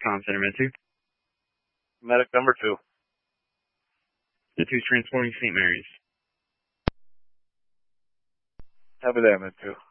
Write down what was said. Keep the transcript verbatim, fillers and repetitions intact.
Com Center, Med two. Medic number two. The two transporting Saint Mary's. Happy day, Med two.